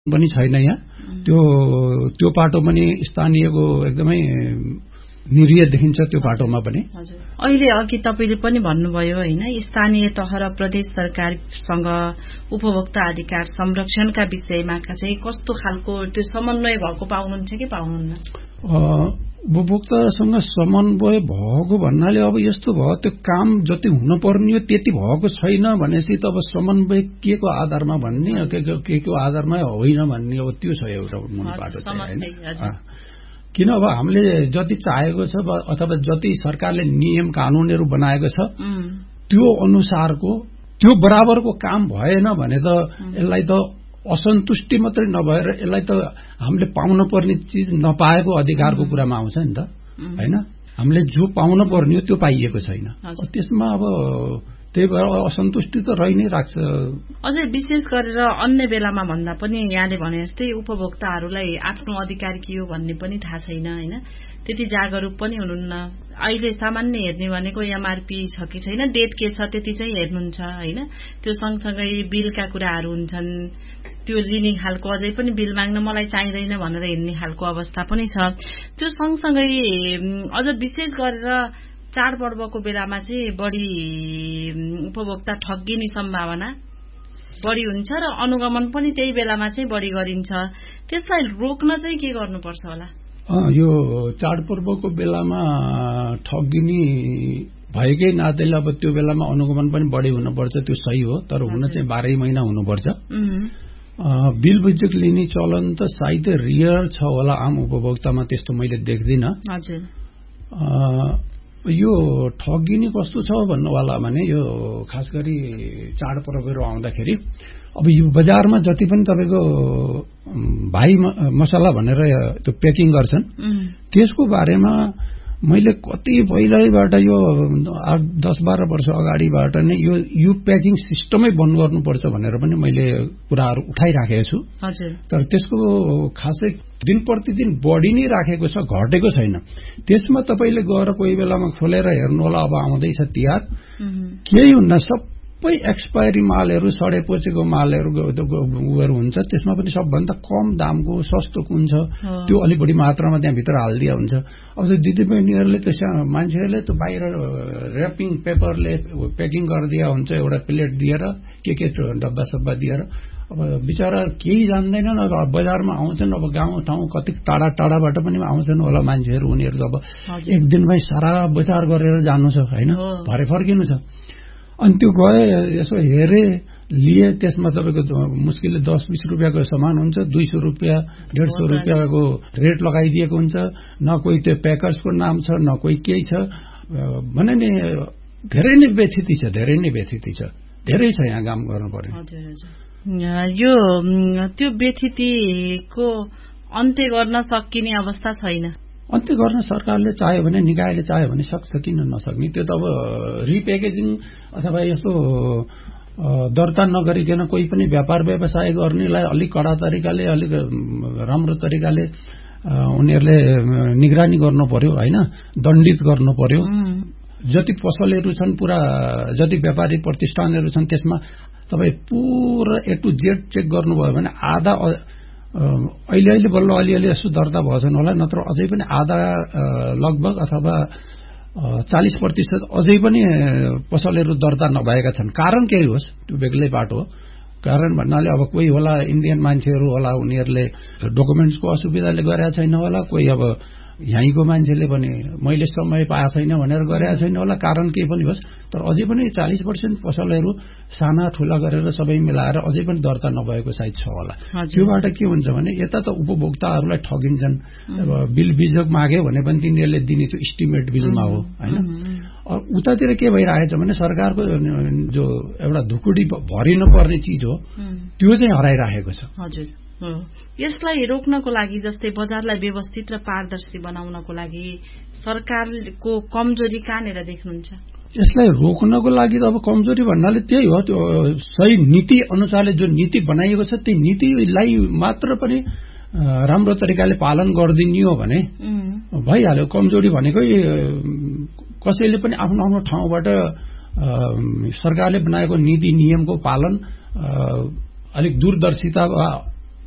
पनि छैन यहाँ त्यो पाटो पनि स्थानीयको एकदमै निरीह देखिन्छ त्यो बाटोमा पनि। अहिले अघि तपाईले पनि भन्नुभयो हैन, स्थानीय तह र प्रदेश सरकारसँग उपभोक्ता अधिकार संरक्षणका विषयमा चाहिँ कस्तो खालको त्यो समन्वय भएको पाउनुहुन्छ कि पाउनुहुन्न? उपभोक्तासँग समन्वय भएको भन्नाले अब यस्तो भयो, त्यो काम जति हुनुपर्ने हो त्यति भएको छैन भनेपछि त अब समन्वय के को आधारमा भन्ने, के को आधारमा होइन भन्ने, अब त्यो छ एउटा मूल बाटो चाहिँ। किन अब हामीले जति चाहेको छ अथवा जति सरकारले नियम कानूनहरू बनाएको छ त्यो अनुसारको त्यो बराबरको काम भएन भने त यसलाई त असन्तुष्टि मात्रै नभएर यसलाई त हामीले पाउन पर्ने चिज नपाएको अधिकारको कुरामा आउँछ नि त हैन। हामीले जो पाउन पर्ने हो त्यो पाइएको छैन, त्यसमा अब त्यही भएर असन्तुष्टि त रहि नै राख्छ। अझै विशेष गरेर अन्य बेलामा भन्दा पनि यहाँले भने जस्तै उपभोक्ताहरूलाई आफ्नो अधिकार के हो भन्ने पनि थाहा छैन हैन, त्यति जागरूक पनि हुनुहुन्न। अहिले सामान्य हेर्ने भनेको एमआरपी छ कि छैन, डेट के छ त्यति चाहिँ हेर्नुहुन्छ हैन। त्यो सँगसँगै बिलका कुराहरू हुन्छन्, त्यो लिने खालको अझै पनि बिल माग्न मलाई चाहिँदैन भनेर हिँड्ने खालको अवस्था पनि छ। त्यो सँगसँगै अझ विशेष गरेर चाडपर्वको बेलामा चाहिँ बढी उपभोक्ता ठगिने सम्भावना बढी हुन्छ र अनुगमन पनि त्यही बेलामा चाहिँ बढी गरिन्छ। त्यसलाई रोक्न चाहिँ के गर्नुपर्छ होला? यो चाडपर्वको बेलामा ठगिने भएकै नातेले अब त्यो बेलामा अनुगमन पनि बढी हुनुपर्छ, त्यो सही हो। तर हुन चाहिँ 12 महिना हुनुपर्छ। बिल बुझेक लिने चलन त सायद रियर छ होला आम उपभोक्तामा, त्यस्तो मैले देख्दिन। यो ठगिने कस्तो छ भन्नुवाला भने यो खास गरी चाडपर्वहरू आउँदाखेरि अब यो बजारमा जति पनि तपाईको भाइ मसला भनेर त्यो प्याकिङ गर्छन् त्यसको बारेमा मैले कति पहिल्यैबाट यो 10-12 वर्ष अगाडिबाट नै यो प्याकिङ सिस्टमै बन्द गर्नुपर्छ भनेर पनि मैले कुराहरू उठाइराखेको छु। तर त्यसको खासै दिन प्रतिदिन बढी नै राखेको छ, घटेको छैन। त्यसमा तपाईले गएर कोही बेलामा खोलेर हेर्नु होला, अब आउँदैछ तिहार, केही हुन्न, सबै एक्सपायरी मालहरू, सडे पोचेको मालहरू उयोहरू हुन्छ। त्यसमा पनि सबभन्दा कम दामको सस्तो कुन छ त्यो अलि बढी मात्रामा त्यहाँभित्र हालिदिया हुन्छ। अब त्यो दिदीबहिनीहरूले त्यो मान्छेहरूले त्यो बाहिर ऱ्यापिङ पेपरले प्याकिङ गरिदिया हुन्छ, एउटा प्लेट दिएर के डब्बा सब्बा दिएर। अब बिचरा केही जान्दैनन्, अब बजारमा आउँछन्, अब गाउँ ठाउँ कति टाढा टाढाबाट पनि आउँछन् होला मान्छेहरू, उनीहरू अब एक दिनमै सारा बजार गरेर जानु छ हैन, भरे फर्किनु छ। अनि त्यो गए यसो हेरे लिए, त्यसमा तपाईको मुस्किलले 10-20 रुपियाँको सामान हुन्छ, 200 रुपियाँ 150 रुपियाँको रेट लगाइदिएको हुन्छ। न कोही त्यो प्याकर्सको नाम छ, न कोही केही छ भने नि धेरै नै बेथिति छ, धेरै नै बेथिति छ, धेरै छ यहाँ काम गर्नु पर्यो। यो त्यो बेथितिको अन्त्य गर्न सकिने अवस्था छैन। अन्त्य गर्न सरकारले चाह्यो भने, निकायले चाह्यो भने सक्छ, किन नसक्ने? त्यो त अब रिप्याकेजिङ अथवा यस्तो दर्ता नगरिकन कोही पनि व्यापार व्यवसाय गर्नेलाई अलिक कडा तरिकाले, अलिक राम्रो तरिकाले उनीहरूले निगरानी गर्नु पर्यो हैन, दण्डित गर्नु पर्यो। जति पसलहरू छन्, पुरा जति व्यापारी प्रतिष्ठानहरू छन्, त्यसमा तपाईँ पुरा A to Z चेक गर्नुभयो भने आधा अहिले बल्ल अलिअलि यसो दर्ता भएछन् होला, नत्र अझै पनि आधा लगभग अथवा 40% अझै पनि पसलहरू दर्ता नभएका छन्। कारण केही होस्, त्यो बेग्लै बाटो हो। कारण भन्नाले अब कोही होला इन्डियन मान्छेहरू होला, उनीहरूले डकुमेन्ट्सको असुविधाले गरेका छैन होला, कोही अब यहीँको मान्छेले पनि मैले समय पाएको छैन भनेर गरेका छैन होला, कारण केही पनि होस्। तर अझै पनि 40% पसलहरू साना ठुला गरेर सबै मिलाएर अझै पनि दर्ता नभएको सायद छ होला। त्योबाट के हुन्छ भने यता त उपभोक्ताहरूलाई ठगिन्छन्। अब बिल बिजोग माग्यो भने पनि तिनीहरूले दिने त्यो इस्टिमेट बिलमा हो हैन। उतातिर के भइरहेछ भने सरकारको जो एउटा धुकुडी भरिनु पर्ने चिज हो त्यो चाहिँ हराइरहेको छ। यसलाई रोक्नको लागि, जस्तै बजारलाई व्यवस्थित र पारदर्शी बनाउनको लागि सरकारको कमजोरी कहाँनिर देख्नुहुन्छ? यसलाई रोक्नको लागि त अब कमजोरी भन्नाले त्यही हो, त्यो सही नीति अनुसारले जो नीति बनाइएको छ त्यो नीतिलाई मात्र पनि राम्रो तरिकाले पालन गरिदिने हो भने भइहाल्यो। कमजोरी भनेकै कसैले पनि आफ्नो आफ्नो ठाउँबाट सरकारले बनाएको नीति नियमको पालन अलिक दूरदर्शिता